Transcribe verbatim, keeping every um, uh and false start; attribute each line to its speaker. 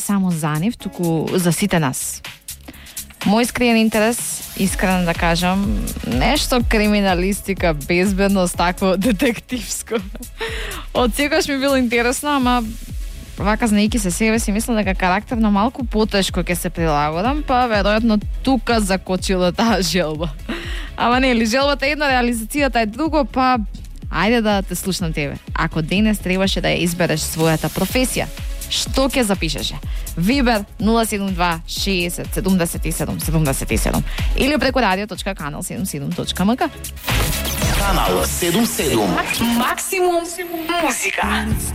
Speaker 1: само за нив, туку за сите нас. Мој скриен интерес, искрено да кажам, нешто криминалистика, безбедност, такво детективско. Од секогаш ми било интересно, ама вака знаејќи се себе си мислам дека карактерно малку потешко ќе се прилагодам, па веројатно тука закочила таа желба. Ама нели, желбата е едно, реализацијата е друго, па ајде да те слушнам тебе. Ако денес требаше да ја избереш својата професија, што ќе запишеше? Вибер нула седум два шеесет седумдесет и седум седумдесет и седум или преку радио точка канал седумдесет и седум точка ем ка.
Speaker 2: Канал седумдесет и седум.
Speaker 3: Максимум музика.